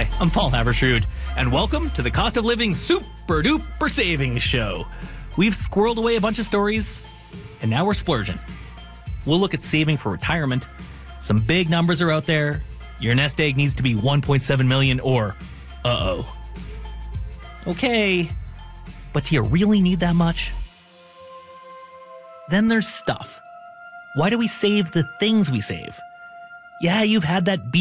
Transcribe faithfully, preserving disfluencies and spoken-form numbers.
Hi, I'm Paul Haberstrood, and welcome to the Cost of Living Super Duper Savings Show. We've squirreled away a bunch of stories, and now we're splurging. We'll look at saving for retirement. Some big numbers are out there. Your nest egg needs to be one point seven million or uh-oh. Okay, but do you really need that much? Then there's stuff. Why do we save the things we save? Yeah, you've had that